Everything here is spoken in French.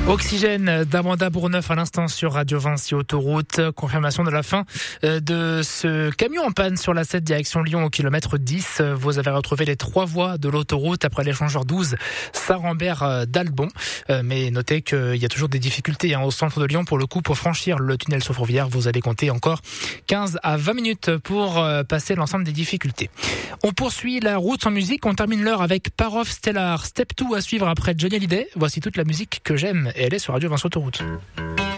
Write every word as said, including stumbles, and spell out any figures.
Oxygène d'Amanda Bourneuf à l'instant sur Radio Vinci Autoroute. Confirmation de la fin de ce camion en panne sur la sept direction Lyon au kilomètre dix. Vous avez retrouvé les trois voies de l'autoroute après l'échangeur douze Saint-Rambert d'Albon. Mais notez qu'il y a toujours des difficultés au centre de Lyon pour le coup pour franchir le tunnel sur Fourvière. Vous allez compter encore quinze à vingt minutes pour passer l'ensemble des difficultés. On poursuit la route sans musique. On termine l'heure avec Parov Stellar. Step deux à suivre après Johnny Hallyday. Voici toute la musique que j'aime et elle est sur Radio Vinci Autoroute.